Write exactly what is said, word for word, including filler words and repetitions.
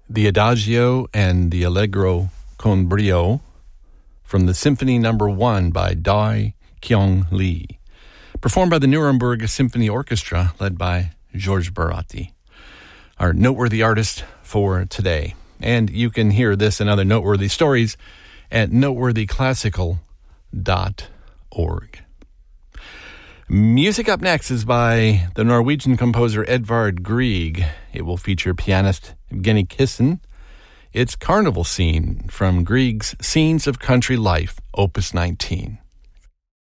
the Adagio and the Allegro con Brio from the Symphony Number One by Dai Kyung Lee, performed by the Nuremberg Symphony Orchestra, led by Georges Baratti, our noteworthy artist for today. And you can hear this and other noteworthy stories at noteworthy classical dot org. Music up next is by the Norwegian composer Edvard Grieg. It will feature pianist Evgeny Kissin. It's Carnival Scene from Grieg's Scenes of Country Life, Opus nineteen.